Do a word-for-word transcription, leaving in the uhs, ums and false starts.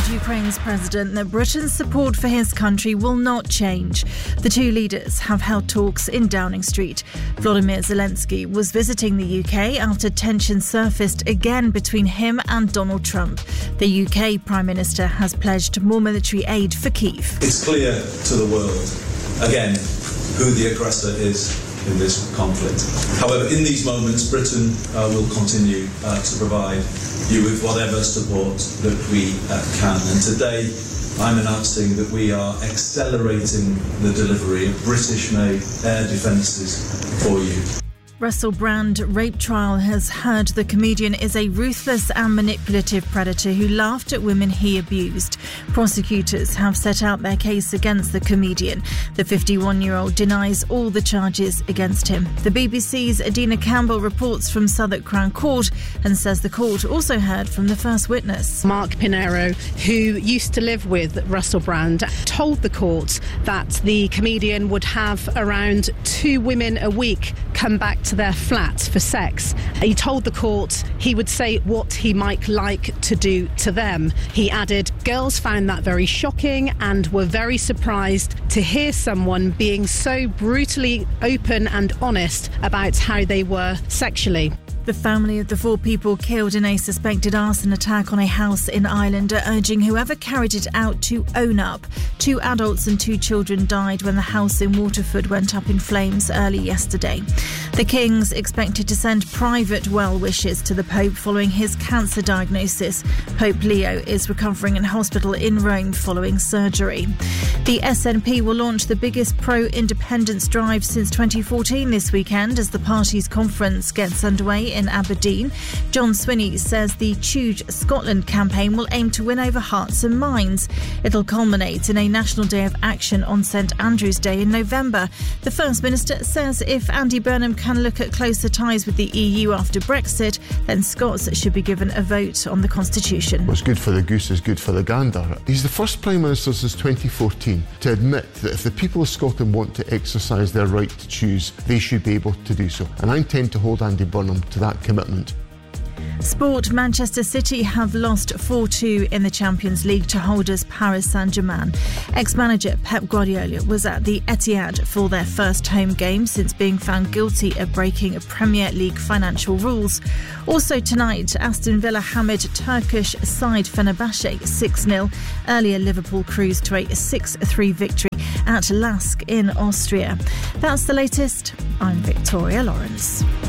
Ukraine's president that Britain's support for his country will not change. The two leaders have held talks in Downing Street. Volodymyr Zelensky was visiting the U K after tensions surfaced again between him and Donald Trump. The U K Prime Minister has pledged more military aid for Kyiv. It's clear to the world, again, who the aggressor is in this conflict. However, in these moments, Britain uh, will continue uh, to provide you with whatever support that we uh, can. And today, I'm announcing that we are accelerating the delivery of British-made air defences for you. Russell Brand rape trial has heard the comedian is a ruthless and manipulative predator who laughed at women he abused. Prosecutors have set out their case against the comedian. The fifty-one-year-old denies all the charges against him. The B B C's Adina Campbell reports from Southwark Crown Court and says the court also heard from the first witness. Mark Pinero, who used to live with Russell Brand, told the court that the comedian would have around two women a week come back to their flat for sex. He told the court he would say what he might like to do to them. He added, girls found that very shocking and were very surprised to hear someone being so brutally open and honest about how they were sexually. The family of the four people killed in a suspected arson attack on a house in Ireland are urging whoever carried it out to own up. Two adults and two children died when the house in Waterford went up in flames early yesterday. The King's expected to send private well wishes to the Pope following his cancer diagnosis. Pope Leo is recovering in hospital in Rome following surgery. The S N P will launch the biggest pro-independence drive since twenty fourteen this weekend as the party's conference gets underway in Aberdeen. John Swinney says the Choose Scotland campaign will aim to win over hearts and minds. It'll culminate in a National Day of Action on St Andrew's Day in November. The First Minister says if Andy Burnham can look at closer ties with the E U after Brexit, then Scots should be given a vote on the Constitution. What's good for the goose is good for the gander. He's the first Prime Minister since twenty fourteen to admit that if the people of Scotland want to exercise their right to choose, they should be able to do so. And I intend to hold Andy Burnham to that commitment. Sport. Manchester City have lost four two in the Champions League to holders Paris Saint-Germain. Ex-manager Pep Guardiola was at the Etihad for their first home game since being found guilty of breaking Premier League financial rules. Also tonight, Aston Villa hammered Turkish side Fenerbahce six nil. Earlier, Liverpool cruised to a six three victory at Lask in Austria. That's the latest. I'm Victoria Lawrence.